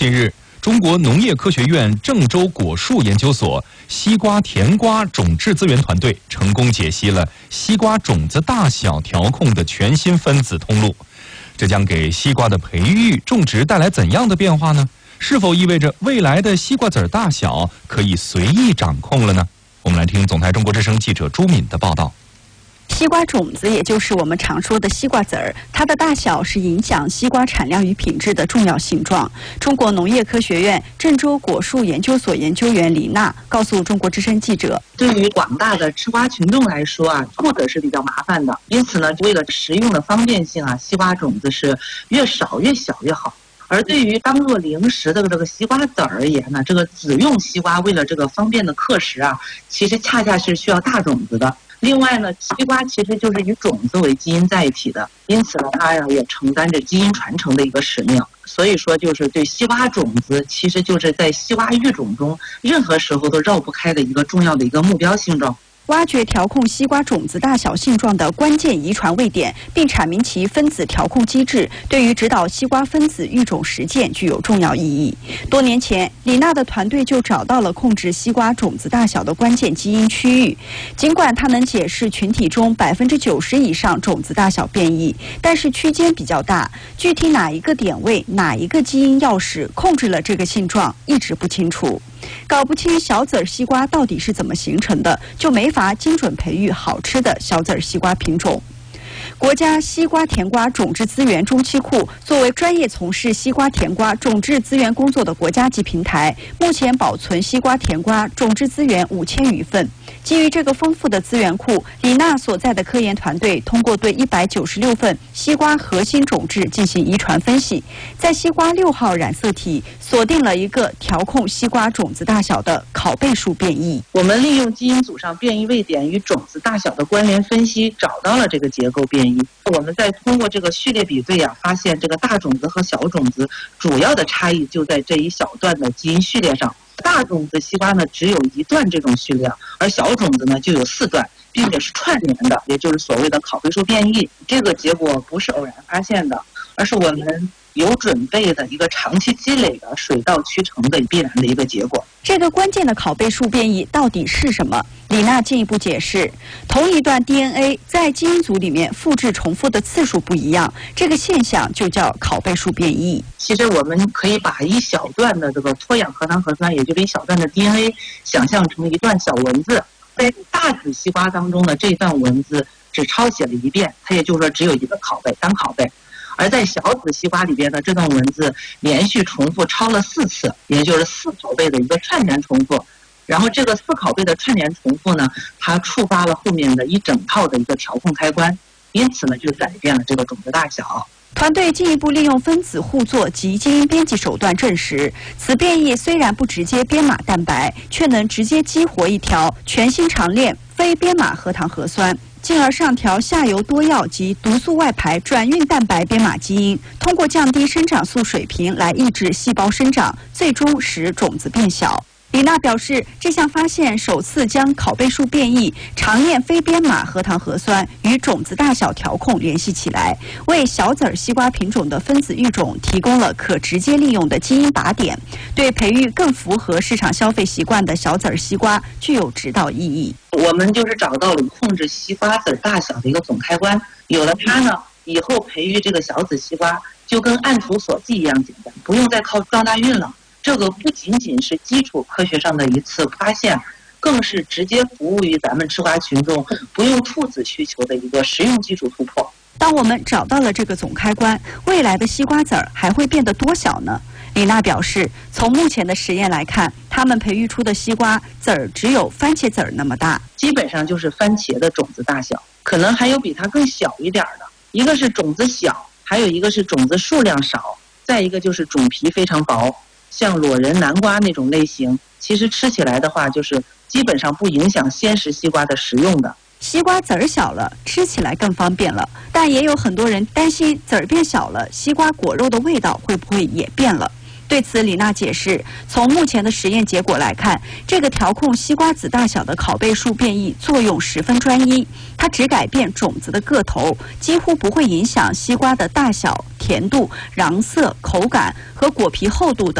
近日，中国农业科学院郑州果树研究所西瓜甜瓜种质资源团队成功解析了西瓜种子大小调控的全新分子通路。这将给西瓜的培育、种植带来怎样的变化呢？是否意味着未来的西瓜籽大小可以随意掌控了呢？我们来听总台中国之声记者朱敏的报道。 西瓜种子，也就是我们常说的西瓜籽儿，它的大小是影响西瓜产量与品质的重要性状。中国农业科学院郑州果树研究所研究员李娜告诉中国之声记者：“ 对于广大的吃瓜群众来说啊，获得是比较麻烦的，因此呢，为了食用的方便性啊，西瓜种子是越少越小越好。而对于当做零食的这个西瓜籽而言呢，这个籽用西瓜为了这个方便的克食啊，其实恰恰是需要大种子的。”另外呢，西瓜其实就是以种子为基因载体的，因此呢，它也承担着基因传承的一个使命。所以说，就是对西瓜种子，其实就是在西瓜育种中任何时候都绕不开的一个重要的一个目标性状。 挖掘调控西瓜种子大小性状的关键遗传位点，并阐明其分子调控机制，对于指导西瓜分子育种实践具有重要意义。多年前，李娜的团队就找到了控制西瓜种子大小的关键基因区域。尽管它能解释群体中90%以上种子大小变异，但是区间比较大，具体哪一个点位、哪一个基因钥匙控制了这个性状，一直不清楚。搞不清小籽西瓜到底是怎么形成的，就没法精准培育好吃的小籽西瓜品种。国家西瓜甜瓜种质资源中期库作为专业从事西瓜甜瓜种质资源工作的国家级平台，目前保存西瓜甜瓜种质资源5000余份。基于这个丰富的资源库，李娜所在的科研团队通过对196份西瓜核心种质进行遗传分析，在西瓜6号染色体锁定了一个调控西瓜种子大小的拷贝数变异。 我们利用基因组上变异位点与种子大小的关联分析，找到了这个结构变异。我们再通过这个序列比对啊，发现这个大种子和小种子主要的差异就在这一小段的基因序列上。大种子西瓜呢只有1段这种序列，而小种子呢就有4段，并且是串联的，也就是所谓的拷贝数变异。这个结果不是偶然发现的，而是我们有准备的一个长期积累的水到渠成的必然的一个结果。 这个关键的拷贝数变异到底是什么？李娜进一步解释，同一段 DNA 在基因组里面复制重复的次数不一样，这个现象就叫拷贝数变异。 其实我们可以把一小段的这个脱氧核糖核酸，也就是一小段的 DNA 想象成一段小文字，在大籽西瓜当中呢，这段文字只抄写了1遍，它也就是说只有一个拷贝，单拷贝。而在小籽西瓜里边呢，这段文字连续重复抄了4次，也就是4拷贝的一个串联重复。然后这个4拷贝的串联重复呢，它触发了后面的一整套的一个调控开关，因此呢，就改变了这个种子大小。 团队进一步利用分子互作及基因编辑手段证实，此变异虽然不直接编码蛋白，却能直接激活一条全新长链非编码核糖核酸，进而上调下游多药及毒素外排转运蛋白编码基因，通过降低生长素水平来抑制细胞生长，最终使种子变小。李娜表示，这项发现首次将拷贝数变异、长链非编码核糖核酸与种子大小调控联系起来，为小籽西瓜品种的分子育种提供了可直接利用的基因靶点，对培育更符合市场消费习惯的小籽西瓜具有指导意义。 我们就是找到了控制西瓜籽大小的一个总开关，有了它呢，以后培育这个小籽西瓜就跟按图索骥一样简单，不用再靠撞大运了。这个不仅仅是基础科学上的一次发现，更是直接服务于咱们吃瓜群众不用兔子需求的一个实用技术突破。 当我们找到了这个总开关，未来的西瓜籽还会变得多小呢？李娜表示，从目前的实验来看，他们培育出的西瓜籽只有番茄籽那么大， 基本上就是番茄的种子大小，可能还有比它更小一点的。一个是种子小，还有一个是种子数量少，再一个就是种皮非常薄。像裸仁南瓜那种类型，其实吃起来的话，就是基本上不影响鲜食西瓜的食用的。 西瓜籽儿小了，吃起来更方便了，但也有很多人担心籽儿变小了，西瓜果肉的味道会不会也变了？对此，李娜解释，从目前的实验结果来看，这个调控西瓜籽大小的拷贝数变异作用十分专一，它只改变种子的个头，几乎不会影响西瓜的大小、甜度、瓤色、口感和果皮厚度等。